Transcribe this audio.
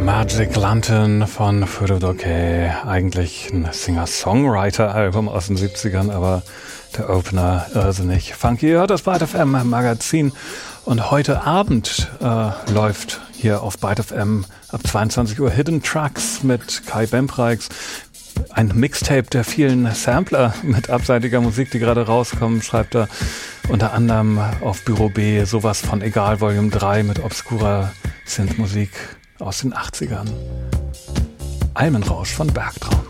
Magic Lantern von Frodo Dokey. Eigentlich ein Singer-Songwriter-Album aus den 70ern, aber der Opener irrsinnig funky. Ihr hört das Byte FM Magazin und heute Abend läuft hier auf Byte FM ab 22 Uhr Hidden Tracks mit Kai Bempreix. Ein Mixtape der vielen Sampler mit abseitiger Musik, die gerade rauskommen, schreibt er unter anderem auf Büro B sowas von Egal Volume 3 mit obskurer Synthmusik aus den 80ern. Almenrausch von Bergtraum.